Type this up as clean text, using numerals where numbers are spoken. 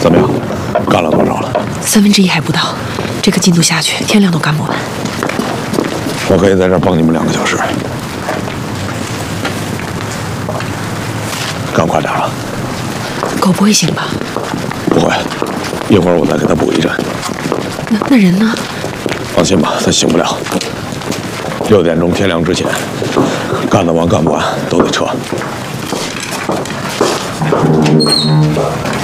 怎么样？干了多少了 1/3还不到，这个进度下去，天亮都干不完。 我可以在这儿帮你们2个小时，干快点了。 狗不会醒吧？ 不会，一会儿我再给他补一针。 那人呢？ 放心吧，他醒不了。6点钟天亮之前，干得完干不完都得撤。